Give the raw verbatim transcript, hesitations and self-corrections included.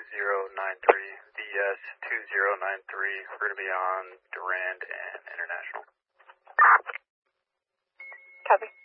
zero nine three, V S two zero nine three. We're going to be on Durand and International. Copy.